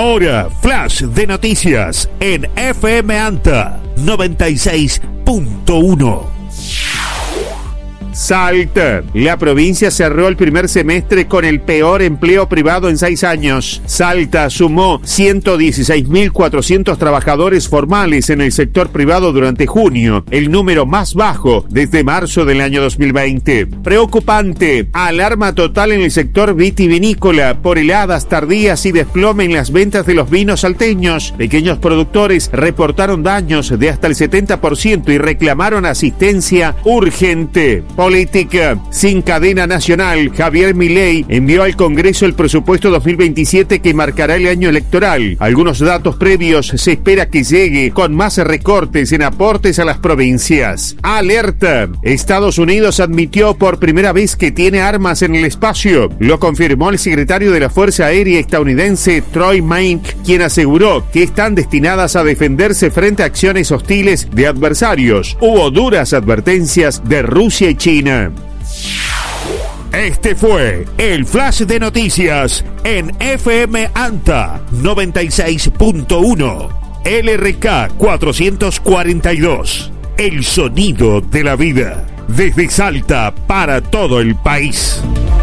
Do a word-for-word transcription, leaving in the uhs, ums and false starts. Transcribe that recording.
Ahora, flash de noticias en F M Anta noventa y seis punto uno. Salta. La provincia cerró el primer semestre con el peor empleo privado en seis años. Salta sumó ciento dieciséis mil cuatrocientos trabajadores formales en el sector privado durante junio, el número más bajo desde marzo del año dos mil veinte. Preocupante. Alarma total en el sector vitivinícola por heladas tardías y desplome en las ventas de los vinos salteños. Pequeños productores reportaron daños de hasta el setenta por ciento y reclamaron asistencia urgente. Política. Sin cadena nacional, Javier Milei envió al Congreso el presupuesto dos mil veintisiete que marcará el año electoral. Algunos datos previos se espera que llegue con más recortes en aportes a las provincias. Alerta. Estados Unidos admitió por primera vez que tiene armas en el espacio. Lo confirmó el secretario de la Fuerza Aérea estadounidense Troy Main, quien aseguró que están destinadas a defenderse frente a acciones hostiles de adversarios. Hubo duras advertencias de Rusia y China. Este fue el flash de noticias en F M Anta noventa y seis punto uno, L R K cuatrocientos cuarenta y dos, el sonido de la vida, desde Salta para todo el país.